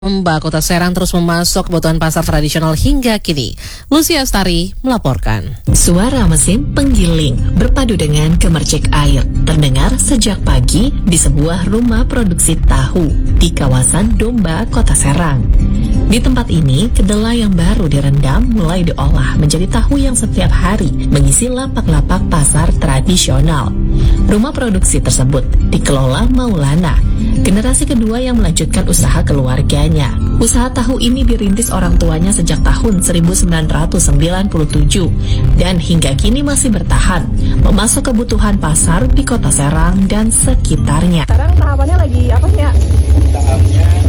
Mbak Kota Serang terus memasok kebutuhan pasar tradisional hingga kini. Lucia Astari melaporkan. Suara mesin penggiling berpadu dengan gemercik air terdengar sejak pagi di sebuah rumah produksi tahu di kawasan Domba, Kota Serang. Di tempat ini, kedelai yang baru direndam mulai diolah menjadi tahu yang setiap hari mengisi lapak-lapak pasar tradisional. Rumah produksi tersebut dikelola Maulana, generasi kedua yang melanjutkan usaha keluarganya. Usaha tahu ini dirintis orang tuanya sejak tahun 1997 dan hingga kini masih bertahan memasok kebutuhan pasar di Kota Serang dan sekitarnya. Sekarang tahapannya lagi apa sih ya? Tahapnya